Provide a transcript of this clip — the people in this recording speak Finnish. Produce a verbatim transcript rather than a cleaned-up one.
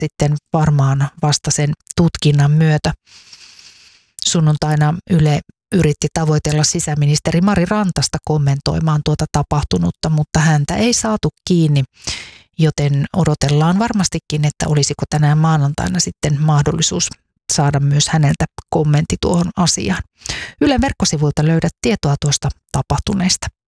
sitten varmaan vasta sen tutkinnan myötä. Sunnuntaina Yle yritti tavoitella sisäministeri Mari Rantasta kommentoimaan tuota tapahtunutta, mutta häntä ei saatu kiinni, joten odotellaan varmastikin, että olisiko tänään maanantaina sitten mahdollisuus saada myös häneltä kommentti tuohon asiaan. Ylen verkkosivuilta löydät tietoa tuosta tapahtuneesta.